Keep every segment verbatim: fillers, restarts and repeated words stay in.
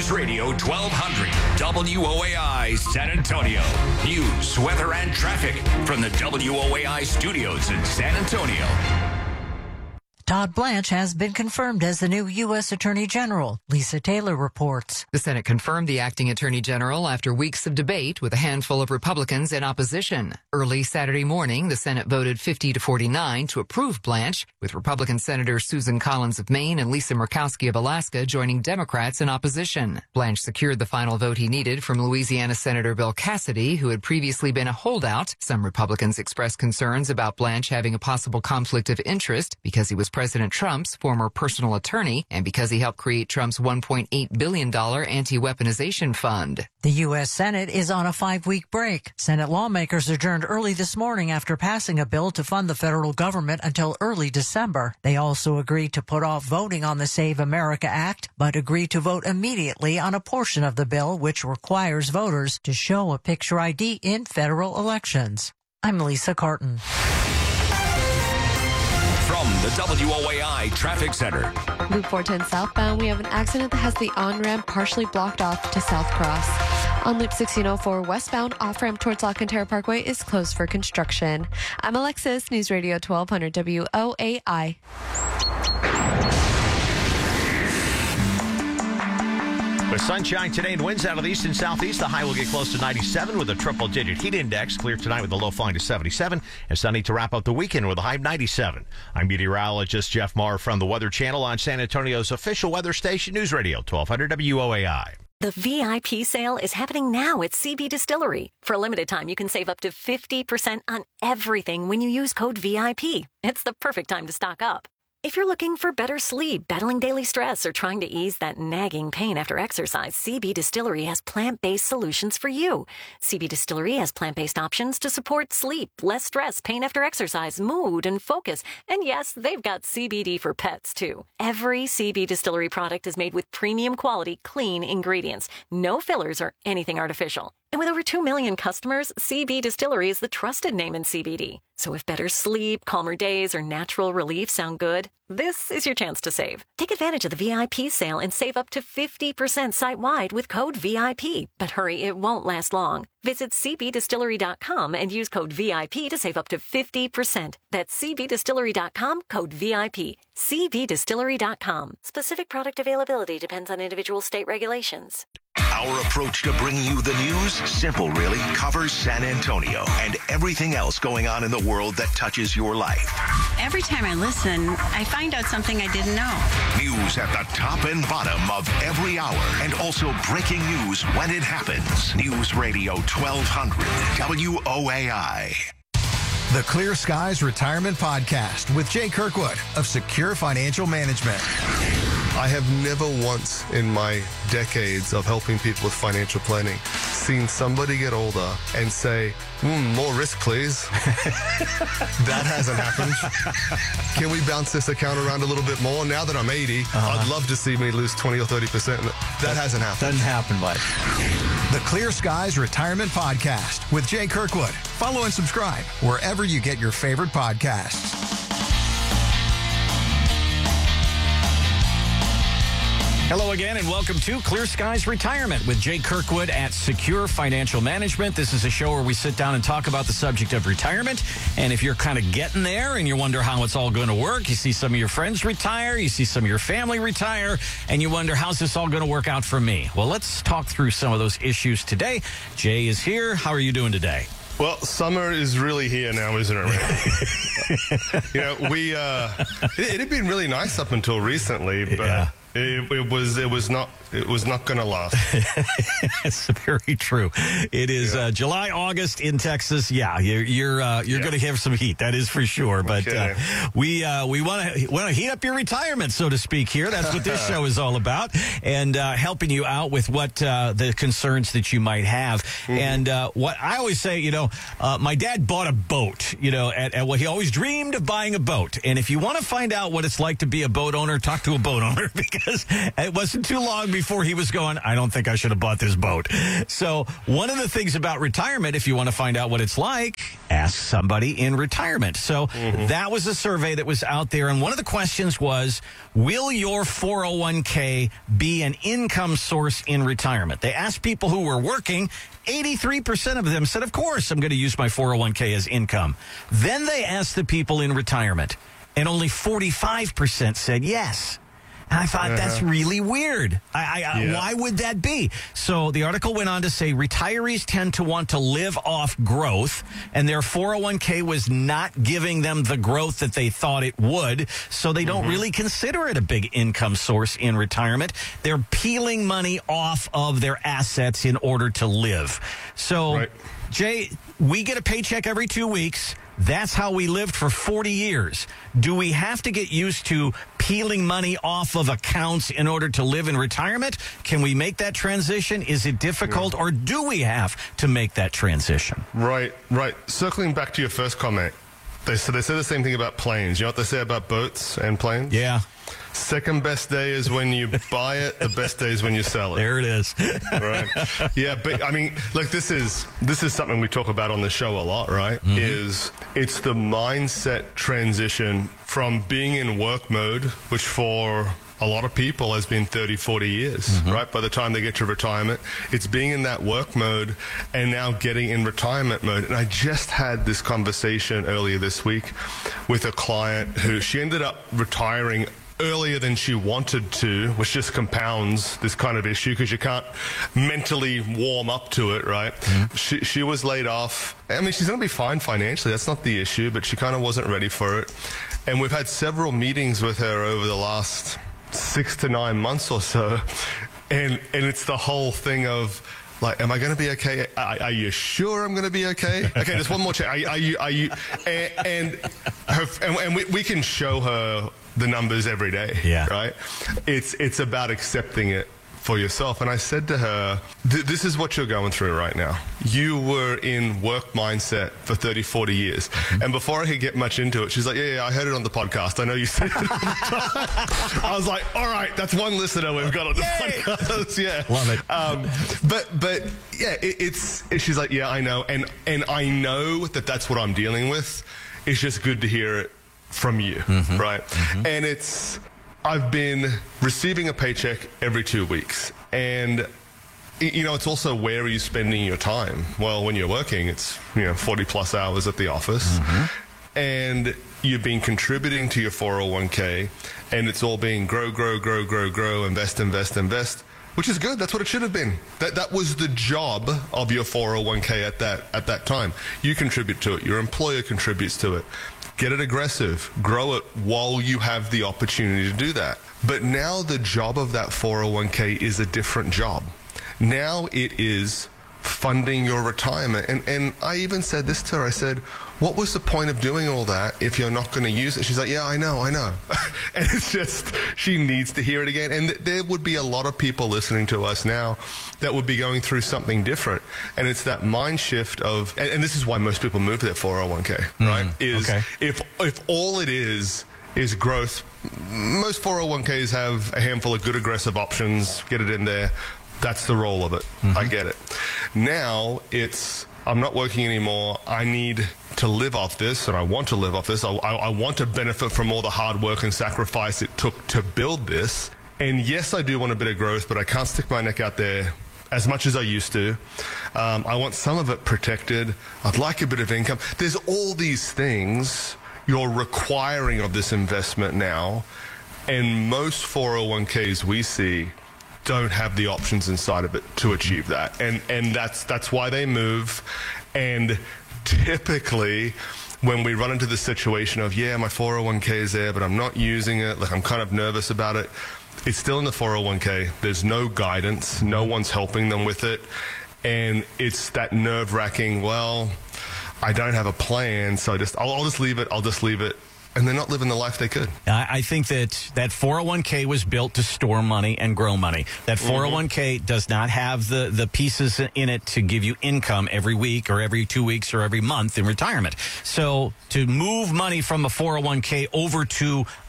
News Radio twelve hundred W O A I San Antonio. News, weather, and traffic from the W O A I studios in San Antonio. Todd Blanche has been confirmed as the new U S Attorney General. Lisa Taylor reports. The Senate confirmed the acting Attorney General after weeks of debate with a handful of Republicans in opposition. Early Saturday morning, the Senate voted fifty to forty-nine to approve Blanche, with Republican Senators Susan Collins of Maine and Lisa Murkowski of Alaska joining Democrats in opposition. Blanche secured the final vote he needed from Louisiana Senator Bill Cassidy, who had previously been a holdout. Some Republicans expressed concerns about Blanche having a possible conflict of interest because he was President Trump's former personal attorney and because he helped create Trump's one point eight billion dollars anti-weaponization fund. The U S Senate is on a five-week break. Senate lawmakers adjourned early this morning after passing a bill to fund the federal government until early December. They also agreed to put off voting on the Save America Act, but agreed to vote immediately on a portion of the bill which requires voters to show a picture I D in federal elections. I'm Lisa Carton. From the W O A I Traffic Center. Loop four ten southbound, we have an accident that has the on-ramp partially blocked off to South Cross. On Loop sixteen oh four westbound, off-ramp towards La Cantera Parkway is closed for construction. I'm Alexis, News Radio twelve hundred W O A I. With sunshine today and winds out of the east and southeast, the high will get close to ninety-seven with a triple-digit heat index. Clear tonight with the low falling to seventy-seven. And sunny to wrap up the weekend with a high of ninety-seven. I'm meteorologist Jeff Marr from the Weather Channel on San Antonio's official weather station, News Radio twelve hundred W O A I. The V I P sale is happening now at C B Distillery. For a limited time, you can save up to fifty percent on everything when you use code V I P. It's the perfect time to stock up. If you're looking for better sleep, battling daily stress, or trying to ease that nagging pain after exercise, C B Distillery has plant-based solutions for you. C B Distillery has plant-based options to support sleep, less stress, pain after exercise, mood, and focus. And yes, they've got C B D for pets, too. Every C B Distillery product is made with premium quality, clean ingredients. No fillers or anything artificial. And with over two million customers, C B Distillery is the trusted name in C B D. So if better sleep, calmer days, or natural relief sound good, this is your chance to save. Take advantage of the V I P sale and save up to fifty percent site-wide with code V I P. But hurry, it won't last long. Visit C B distillery dot com and use code V I P to save up to fifty percent. That's C B distillery dot com, code V I P. C B distillery dot com. Specific product availability depends on individual state regulations. Our approach to bringing you the news, simple really, covers San Antonio and everything else going on in the world that touches your life. Every time I listen, I find out something I didn't know. News at the top and bottom of every hour, and also breaking news when it happens. News Radio twelve hundred W O A I. The Clear Skies Retirement Podcast with Jay Kirkwood of Secure Financial Management. I have never once in my decades of helping people with financial planning seen somebody get older and say, mm, more risk, please. That hasn't happened. Can we bounce this account around a little bit more? Now that I'm eighty, uh-huh. I'd love to see me lose twenty or thirty percent. That, that hasn't happened. Doesn't happen, Mike. The Clear Skies Retirement Podcast with Jay Kirkwood. Follow and subscribe wherever you get your favorite podcasts. Hello again, and welcome to Clear Skies Retirement with Jay Kirkwood at Secure Financial Management. This is a show where we sit down and talk about the subject of retirement. And if you're kind of getting there and you wonder how it's all going to work, you see some of your friends retire, you see some of your family retire, and you wonder, how's this all going to work out for me? Well, let's talk through some of those issues today. Jay is here. How are you doing today? Well, summer is really here now, isn't it? You know, we, uh, it, it had been really nice up until recently, but... Yeah. It, it was it was not it was not going to last. It's very true. It is yeah. uh, July, August in Texas. Yeah, you're you're uh, you're yeah. going to have some heat. That is for sure. But okay. uh, we uh, we want to want to heat up your retirement, so to speak. Here, that's what this show is all about, and uh, helping you out with what uh, the concerns that you might have. Mm-hmm. And uh, what I always say, you know, uh, my dad bought a boat. You know, at, at what he always dreamed of buying a boat. And if you want to find out what it's like to be a boat owner, talk to a boat owner because because it wasn't too long before he was going, I don't think I should have bought this boat. So one of the things about retirement, if you want to find out what it's like, ask somebody in retirement. So mm-hmm. that was a survey that was out there. And one of the questions was, will your four oh one k be an income source in retirement? They asked people who were working. eighty-three percent of them said, of course, I'm going to use my four oh one k as income. Then they asked the people in retirement, and only forty-five percent said yes. And I thought, uh-huh. that's really weird. I, I, yeah. Why would that be? So the article went on to say retirees tend to want to live off growth, and their four oh one k was not giving them the growth that they thought it would, so they don't mm-hmm. really consider it a big income source in retirement. They're peeling money off of their assets in order to live. So, right. Jay, we get a paycheck every two weeks. That's how we lived for forty years. Do we have to get used to peeling money off of accounts in order to live in retirement? Can we make that transition? Is it difficult, yeah. or do we have to make that transition? Right, right. Circling back to your first comment, they, so they say the same thing about planes. You know what they say about boats and planes? Yeah. Second best day is when you buy it. The best day is when you sell it. There it is. Right. Yeah, but I mean, like this is this is something we talk about on the show a lot, right? Mm-hmm. Is it's the mindset transition from being in work mode, which for a lot of people has been thirty, forty years, mm-hmm. right? By the time they get to retirement, it's being in that work mode and now getting in retirement mode. And I just had this conversation earlier this week with a client who she ended up retiring earlier than she wanted to, which just compounds this kind of issue because you can't mentally warm up to it, right? Mm-hmm. She, she was laid off. I mean, she's going to be fine financially. That's not the issue, but she kind of wasn't ready for it. And we've had several meetings with her over the last six to nine months or so. And, and it's the whole thing of, like, am I going to be okay? Are, are you sure I'm going to be okay? Okay, there's one more check. Are, are you, are you, and, and, her, and, and we, we can show her the numbers every day, yeah. right? It's it's about accepting it for yourself. And I said to her, this is what you're going through right now. You were in work mindset for thirty, forty years. Mm-hmm. And before I could get much into it, she's like, yeah, yeah, I heard it on the podcast. I know you said it all the time. I was like, all right, that's one listener we've got on the Yay! podcast. Yeah. Love it. Um, but, but yeah, it, it's, she's like, yeah, I know. And, and I know that that's what I'm dealing with. It's just good to hear it from you, mm-hmm. right? Mm-hmm. And it's, I've been receiving a paycheck every two weeks. And, you know, it's also where are you spending your time? Well, when you're working, it's, you know, forty plus hours at the office. Mm-hmm. And you've been contributing to your four oh one k, and it's all being grow, grow, grow, grow, grow, invest, invest, invest, which is good. That's what it should have been. That that was the job of your four oh one k at that at that time. You contribute to it. Your employer contributes to it. Get it aggressive. Grow it while you have the opportunity to do that. But now the job of that four oh one k is a different job. Now it is funding your retirement. And, and I even said this to her. I said, what was the point of doing all that if you're not going to use it? She's like, yeah, I know, I know. And it's just, she needs to hear it again. And th- there would be a lot of people listening to us now that would be going through something different. And it's that mind shift of, and, and this is why most people move to their four oh one k, mm, right? Is okay. if if all it is is growth, most four oh one k's have a handful of good aggressive options, get it in there. That's the role of it. Mm-hmm. I get it. Now it's, I'm not working anymore. I need to live off this, and I want to live off this. I, I, I want to benefit from all the hard work and sacrifice it took to build this. And yes, I do want a bit of growth, but I can't stick my neck out there as much as I used to. Um, I want some of it protected. I'd like a bit of income. There's all these things you're requiring of this investment now, and most four oh one k's we see don't have the options inside of it to achieve that. And and that's that's why they move. And typically when we run into the situation of, yeah, my four oh one k is there, but I'm not using it, like I'm kind of nervous about it, it's still in the four oh one k. There's no guidance. No one's helping them with it. And it's that nerve-wracking, well, I don't have a plan, so I just, I'll, I'll just leave it, I'll just leave it. And they're not living the life they could. I think that that four oh one k was built to store money and grow money. That four oh one k mm-hmm. does not have the, the pieces in it to give you income every week or every two weeks or every month in retirement. So to move money from a four oh one k over to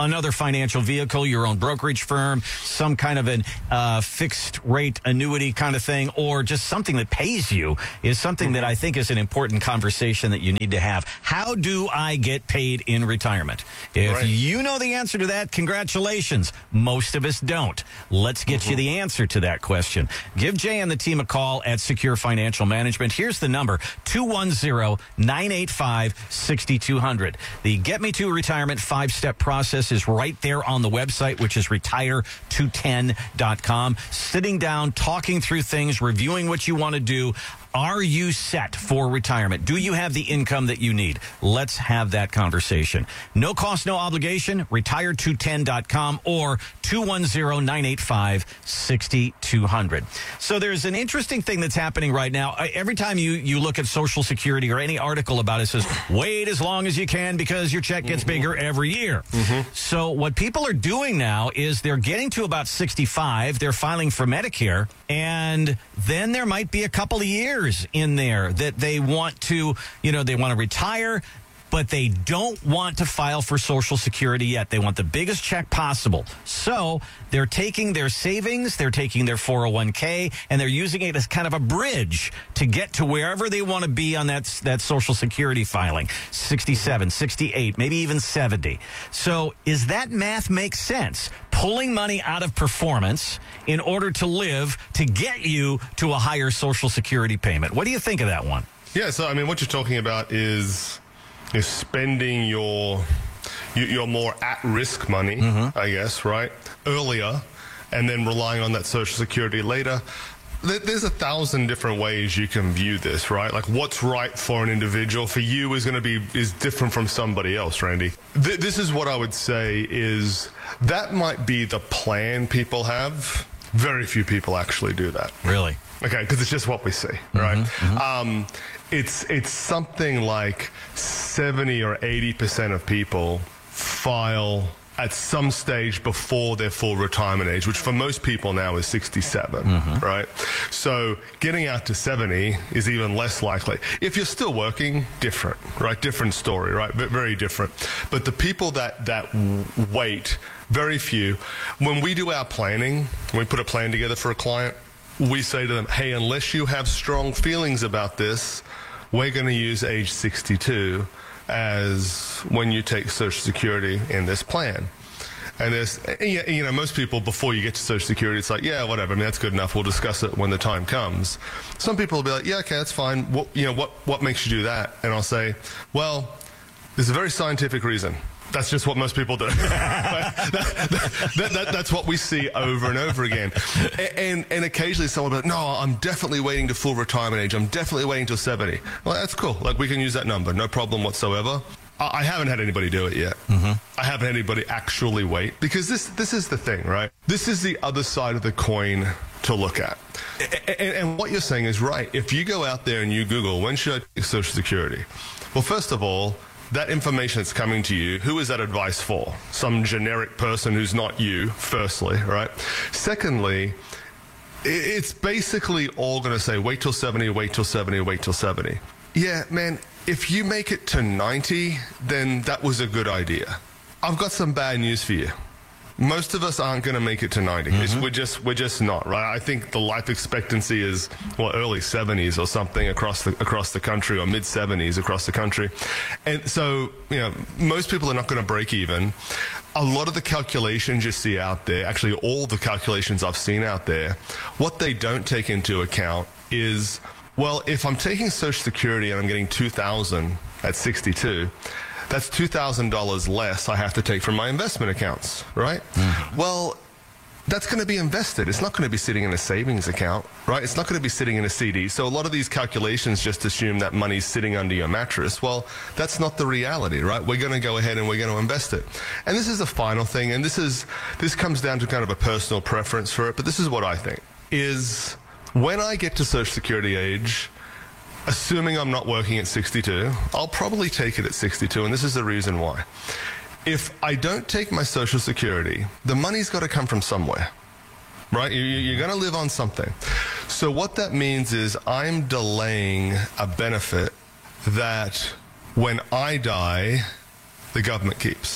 another financial vehicle, your own brokerage firm, some kind of an uh, fixed rate annuity kind of thing, or just something that pays you is something mm-hmm. that I think is an important conversation that you need to have. How do I get paid in retirement? If right. you know the answer to that, congratulations. Most of us don't. Let's get mm-hmm. you the answer to that question. Give Jay and the team a call at Secure Financial Management. Here's the number, two one zero, nine eight five, six two zero zero. The Get Me to Retirement five-step process is right there on the website, which is retire two ten dot com. Sitting down, talking through things, reviewing what you want to do. Are you set for retirement? Do you have the income that you need? Let's have that conversation. No cost, no obligation. retire two ten dot com or two one zero, nine eight five, six two zero zero. So there's an interesting thing that's happening right now. Every time you, you look at Social Security or any article about it, it says, wait as long as you can because your check gets mm-hmm. bigger every year. Mm-hmm. So what people are doing now is they're getting to about sixty-five. They're filing for Medicare, and then there might be a couple of years in there that they want to, you know, they want to retire, but they don't want to file for Social Security yet. They want the biggest check possible. So they're taking their savings, they're taking their four oh one k, and they're using it as kind of a bridge to get to wherever they want to be on that, that Social Security filing, sixty-seven, sixty-eight, maybe even seventy. So is that math make sense? Pulling money out of performance in order to live to get you to a higher Social Security payment. What do you think of that one? Yeah, so, I mean, what you're talking about is... You're spending your your more at-risk money, mm-hmm. I guess, right, earlier, and then relying on that Social Security later. There's a thousand different ways you can view this, right? Like what's right for an individual for you is going to be is different from somebody else, Randy. Th- this is what I would say is that might be the plan people have. Very few people actually do that. Really? Okay, because it's just what we see, right? Mm-hmm, mm-hmm. Um, it's it's something like seventy or eighty percent of people file at some stage before their full retirement age, which for most people now is sixty-seven, mm-hmm. right? So getting out to seventy is even less likely. If you're still working, different, right? Different story, right? Very different. But the people that, that wait, very few. When we do our planning, when we put a plan together for a client, we say to them, hey, unless you have strong feelings about this, we're going to use age sixty-two as when you take Social Security in this plan. And there's, you know, most people, before you get to Social Security, it's like, yeah, whatever. I mean, that's good enough. We'll discuss it when the time comes. Some people will be like, yeah, okay, that's fine. What, you know, what, what makes you do that? And I'll say, well, there's a very scientific reason. That's just what most people do. that, that, that, that's what we see over and over again. And, and, and occasionally someone will be like, no, I'm definitely waiting to full retirement age. I'm definitely waiting till seventy. Well, that's cool. Like, we can use that number. No problem whatsoever. I, I haven't had anybody do it yet. Mm-hmm. I haven't had anybody actually wait. Because this, this is the thing, right? This is the other side of the coin to look at. And, and, and what you're saying is right. If you go out there and you Google, when should I take Social Security? Well, first of all, that information that's coming to you, who is that advice for? Some generic person who's not you, firstly, right? Secondly, it's basically all going to say, wait till seventy, wait till seventy, wait till seventy. Yeah, man, if you make it to ninety, then that was a good idea. I've got some bad news for you. Most of us aren't going to make it to ninety. Mm-hmm. It's, we're just we're just not, right? I think the life expectancy is, well, early seventies or something across the across the country, or mid seventies across the country. And so, you know, most people are not going to break even. A lot of the calculations you see out there, actually all the calculations I've seen out there, what they don't take into account is, well, if I'm taking Social Security and I'm getting two thousand at sixty-two, that's two thousand dollars less I have to take from my investment accounts, right? Mm-hmm. Well, that's going to be invested. It's not going to be sitting in a savings account, right? It's not going to be sitting in a C D. So a lot of these calculations just assume that money's sitting under your mattress. Well, that's not the reality, right? We're going to go ahead and we're going to invest it. And this is the final thing, and this is this comes down to kind of a personal preference for it, but this is what I think, is when I get to Social Security age, assuming I'm not working at sixty-two, I'll probably take it at sixty-two, and this is the reason why. If I don't take my Social Security, the money's got to come from somewhere, right? You're going to live on something. So what that means is I'm delaying a benefit that when I die, the government keeps.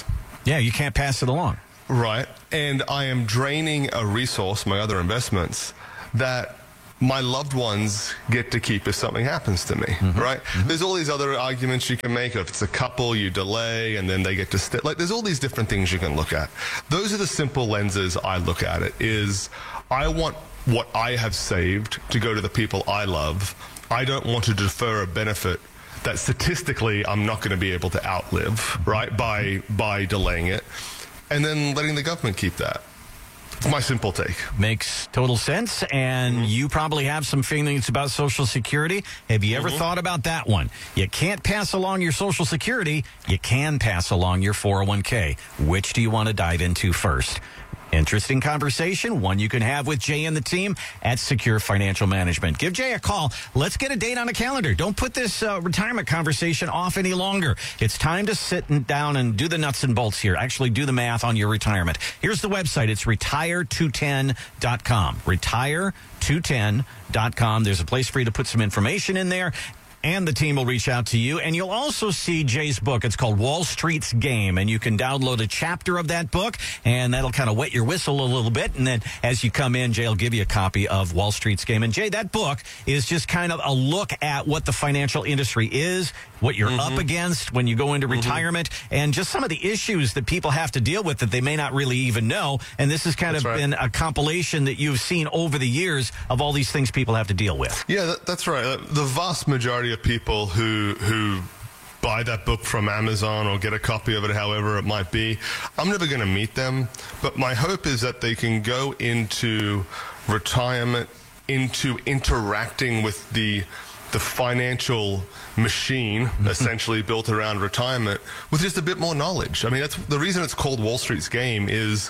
Yeah, you can't pass it along. Right. And I am draining a resource, my other investments, that my loved ones get to keep if something happens to me, mm-hmm. right? Mm-hmm. There's all these other arguments you can make. If it's a couple, you delay, and then they get to stay. Like, there's all these different things you can look at. Those are the simple lenses I look at it, is I want what I have saved to go to the people I love. I don't want to defer a benefit that statistically I'm not going to be able to outlive, right, by by delaying it, and then letting the government keep that. It's my simple take. Makes total sense, and mm-hmm. you probably have some feelings about Social Security. Have you ever mm-hmm. thought about that one? You can't pass along your Social Security. You can pass along your four oh one k. Which do you want to dive into first? Interesting conversation, one you can have with Jay and the team at Secure Financial Management. Give Jay a call. Let's get a date on the calendar. Don't put this uh, retirement conversation off any longer. It's time to sit down and do the nuts and bolts here. Actually do the math on your retirement. Here's the website. It's retire two ten dot com. retire two ten dot com. There's a place for you to put some information in there, and the team will reach out to you. And you'll also see Jay's book. It's called Wall Street's Game, and you can download a chapter of that book, and that'll kind of wet your whistle a little bit. And then as you come in, Jay will give you a copy of Wall Street's Game. And Jay, that book is just kind of a look at what the financial industry is, what you're mm-hmm. up against when you go into mm-hmm. retirement, and just some of the issues that people have to deal with that they may not really even know. And this has kind that's of right. been a compilation that you've seen over the years of all these things people have to deal with. Yeah, that, that's right. The vast majority of people who who buy that book from Amazon or get a copy of it, however it might be, I'm never going to meet them. But my hope is that they can go into retirement, into interacting with the the financial machine essentially built around retirement with just a bit more knowledge. I mean, that's the reason it's called Wall Street's Game. Is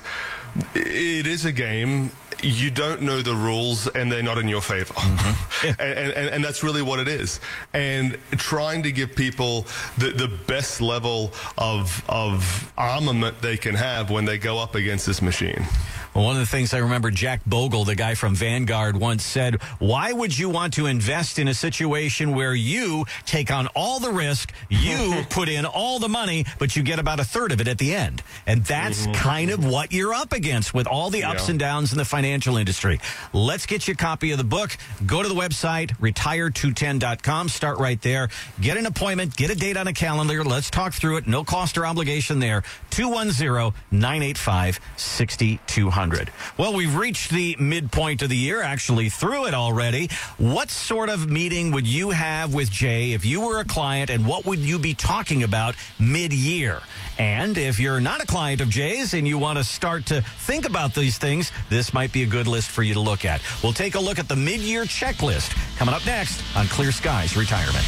it is a game. You don't know the rules, and they're not in your favor. Mm-hmm. Yeah. and, and, and that's really what it is. And trying to give people the, the best level of, of armament they can have when they go up against this machine. Well, one of the things I remember Jack Bogle, the guy from Vanguard, once said, why would you want to invest in a situation where you take on all the risk, you put in all the money, but you get about a third of it at the end? And that's mm-hmm. kind of what you're up against with all the ups yeah. and downs in the financial industry. Let's get you a copy of the book. Go to the website, retire two ten dot com. Start right there. Get an appointment. Get a date on a calendar. Let's talk through it. No cost or obligation there. two one zero, nine eight five, six two zero zero. Well, we've reached the midpoint of the year, actually through it already. What sort of meeting would you have with Jay if you were a client, and what would you be talking about mid-year? And if you're not a client of Jay's and you want to start to think about these things, this might be a good list for you to look at. We'll take a look at the mid-year checklist coming up next on Clear Skies Retirement.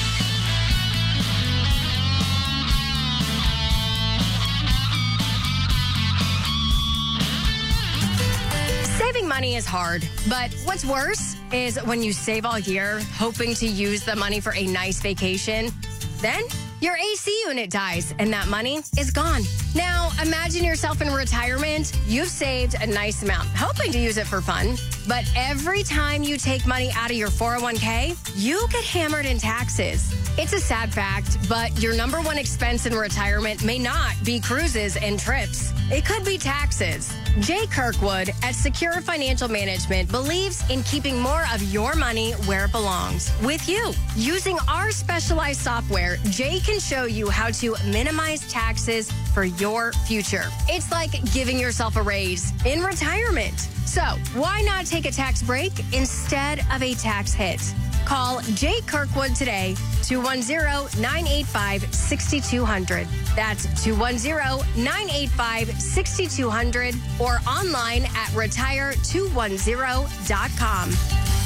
Saving money is hard, but what's worse is when you save all year, hoping to use the money for a nice vacation, then your A C unit dies and that money is gone. Now, imagine yourself in retirement. You've saved a nice amount, hoping to use it for fun. But every time you take money out of your four oh one k, you get hammered in taxes. It's a sad fact, but your number one expense in retirement may not be cruises and trips. It could be taxes. Jay Kirkwood at Secure Financial Management believes in keeping more of your money where it belongs, with you. Using our specialized software, Jay can show you how to minimize taxes for your future. It's like giving yourself a raise in retirement. So why not take a tax break instead of a tax hit? Call Jay Kirkwood today, two one zero, nine eight five, six two zero zero. That's two one zero, nine eight five, six two zero zero or online at retire two ten dot com.